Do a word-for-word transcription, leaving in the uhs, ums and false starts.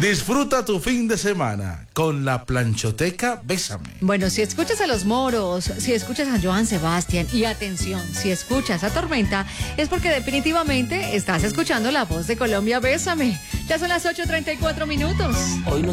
Disfruta tu fin de semana con la planchoteca Bésame. Bueno, si escuchas a Los Moros, si escuchas a Joan Sebastián y atención, si escuchas a Tormenta, es porque definitivamente estás escuchando La Voz de Colombia Bésame. Ya son las ocho treinta y cuatro minutos. Hoy no